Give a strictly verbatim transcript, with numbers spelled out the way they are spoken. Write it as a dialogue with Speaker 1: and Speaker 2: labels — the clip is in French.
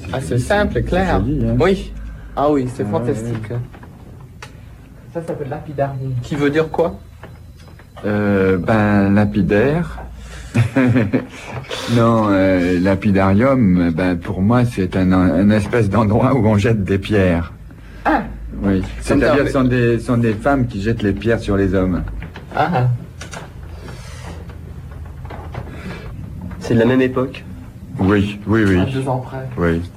Speaker 1: Ah, c'est simple, clair.
Speaker 2: Joli, hein.
Speaker 1: Oui. Ah oui, c'est
Speaker 2: Ah,
Speaker 1: fantastique. Ouais. Ça s'appelle lapidarium. Qui veut dire quoi?
Speaker 2: Euh, ben, lapidaire. Non, euh, lapidarium, ben, pour moi, c'est un, un espèce d'endroit où on jette des pierres.
Speaker 1: Ah.
Speaker 2: Oui. C'est-à-dire que ce sont des, sont des femmes qui jettent les pierres sur les hommes.
Speaker 1: Ah.
Speaker 3: C'est de la même époque.
Speaker 2: Oui, oui, oui.
Speaker 1: À deux ans près.
Speaker 2: Oui.